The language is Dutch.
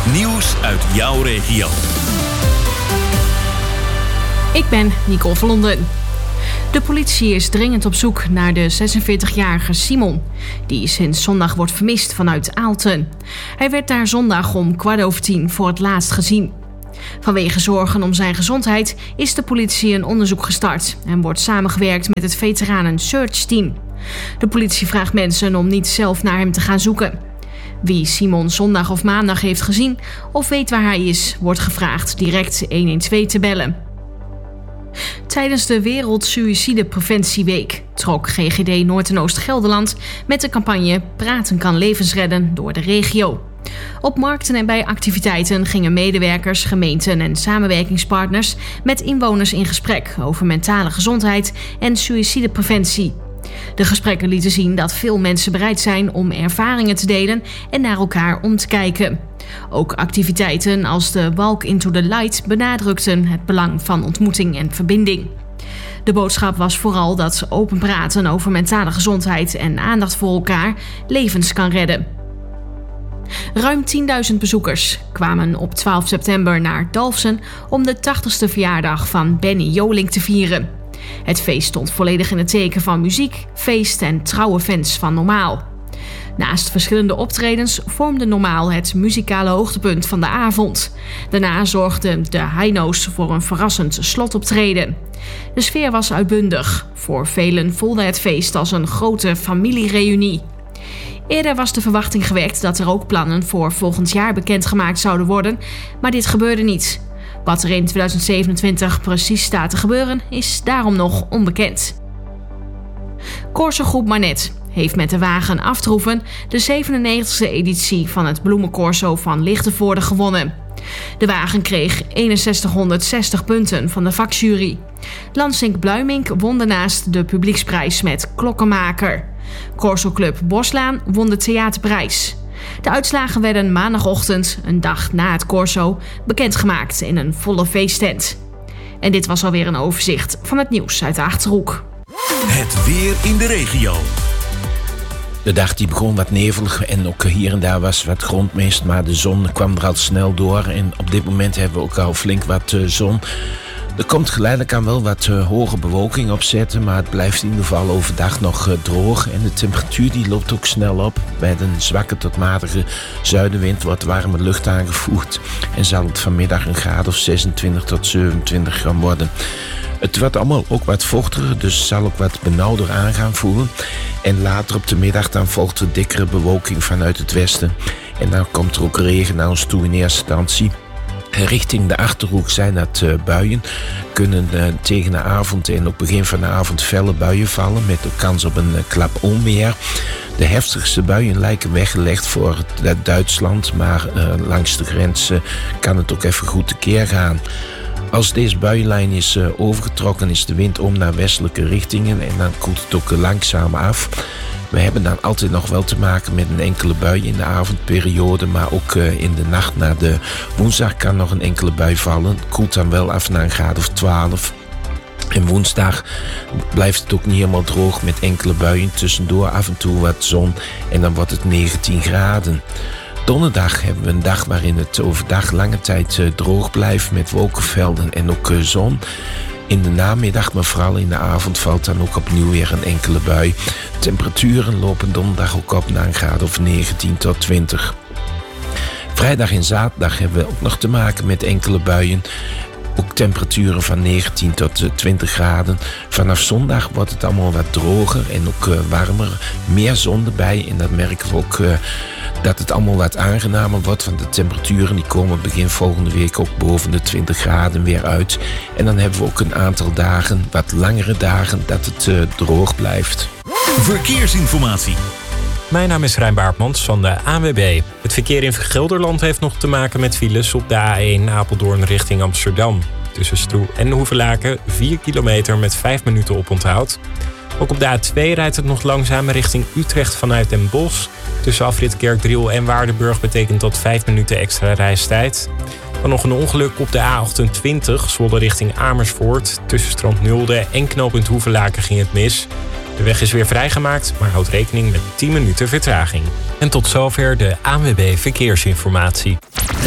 Nieuws uit jouw regio. Ik ben Nicole van Londen. De politie is dringend op zoek naar de 46-jarige Simon, die sinds zondag wordt vermist vanuit Aalten. Hij werd daar zondag om 10:15 voor het laatst gezien. Vanwege zorgen om zijn gezondheid is de politie een onderzoek gestart en wordt samengewerkt met het veteranen Search Team. De politie vraagt mensen om niet zelf naar hem te gaan zoeken. Wie Simon zondag of maandag heeft gezien of weet waar hij is, wordt gevraagd direct 112 te bellen. Tijdens de Wereldsuïcidepreventieweek trok GGD Noord- en Oost-Gelderland met de campagne Praten kan levens redden door de regio. Op markten en bij activiteiten gingen medewerkers, gemeenten en samenwerkingspartners met inwoners in gesprek over mentale gezondheid en suïcidepreventie. De gesprekken lieten zien dat veel mensen bereid zijn om ervaringen te delen en naar elkaar om te kijken. Ook activiteiten als de Walk into the Light benadrukten het belang van ontmoeting en verbinding. De boodschap was vooral dat open praten over mentale gezondheid en aandacht voor elkaar levens kan redden. Ruim 10.000 bezoekers kwamen op 12 september naar Dalfsen om de 80ste verjaardag van Benny Jolink te vieren. Het feest stond volledig in het teken van muziek, feest en trouwe fans van Normaal. Naast verschillende optredens vormde Normaal het muzikale hoogtepunt van de avond. Daarna zorgden de Heino's voor een verrassend slotoptreden. De sfeer was uitbundig. Voor velen voelde het feest als een grote familiereunie. Eerder was de verwachting gewekt dat er ook plannen voor volgend jaar bekendgemaakt zouden worden, maar dit gebeurde niet. Wat er in 2027 precies staat te gebeuren is daarom nog onbekend. Corso-groep Manet heeft met de wagen Aftroeven de 97e editie van het Bloemencorso van Lichtenvoorde gewonnen. De wagen kreeg 6160 punten van de vakjury. Lansink Bluimink won daarnaast de publieksprijs met Klokkenmaker. Corso Club Boslaan won de theaterprijs. De uitslagen werden maandagochtend, een dag na het Corso, bekendgemaakt in een volle feesttent. En dit was alweer een overzicht van het nieuws uit de Achterhoek. Het weer in de regio. De dag die begon wat nevelig en ook hier en daar was wat grondmist, maar de zon kwam er al snel door. En op dit moment hebben we ook al flink wat zon. Er komt geleidelijk aan wel wat hoge bewolking opzetten, maar het blijft in ieder geval overdag nog droog. En de temperatuur die loopt ook snel op. Bij een zwakke tot matige zuidenwind wordt warme lucht aangevoerd. En zal het vanmiddag een graad of 26 tot 27 gaan worden. Het wordt allemaal ook wat vochtiger, dus zal ook wat benauwder aan gaan voelen. En later op de middag dan volgt er dikkere bewolking vanuit het westen. En dan komt er ook regen naar ons toe in eerste instantie. Richting de Achterhoek zijn dat buien. Kunnen tegen de avond en ook begin van de avond felle buien vallen met ook kans op een klap onweer. De heftigste buien lijken weggelegd voor Duitsland, maar langs de grens kan het ook even goed tekeer gaan. Als deze buienlijn is overgetrokken is de wind om naar westelijke richtingen en dan koelt het ook langzaam af. We hebben dan altijd nog wel te maken met een enkele bui in de avondperiode, maar ook in de nacht naar de woensdag kan nog een enkele bui vallen. Het koelt dan wel af naar een graad of 12. En woensdag blijft het ook niet helemaal droog met enkele buien, tussendoor af en toe wat zon en dan wordt het 19 graden. Donderdag hebben we een dag waarin het overdag lange tijd droog blijft met wolkenvelden en ook zon. In de namiddag, maar vooral in de avond valt dan ook opnieuw weer een enkele bui. Temperaturen lopen donderdag ook op naar een graad of 19 tot 20. Vrijdag en zaterdag hebben we ook nog te maken met enkele buien. Ook temperaturen van 19 tot 20 graden. Vanaf zondag wordt het allemaal wat droger en ook warmer. Meer zon erbij en dat merken we ook dat het allemaal wat aangenamer wordt. Want de temperaturen die komen begin volgende week ook boven de 20 graden weer uit. En dan hebben we ook een aantal dagen, wat langere dagen, dat het droog blijft. Verkeersinformatie. Mijn naam is Rijn Baartmans van de ANWB. Het verkeer in Gelderland heeft nog te maken met files op de A1 Apeldoorn richting Amsterdam. Tussen Stroe en Hoevelaken 4 kilometer met 5 minuten oponthoud. Ook op de A2 rijdt het nog langzaam richting Utrecht vanuit Den Bosch. Tussen afrit Kerkdriel en Waardenburg betekent dat 5 minuten extra reistijd. Dan nog een ongeluk op de A28, Zwolle richting Amersfoort. Tussen Strand Nulde en knooppunt Hoevelaken ging het mis. De weg is weer vrijgemaakt, maar houd rekening met 10 minuten vertraging. En tot zover de ANWB Verkeersinformatie.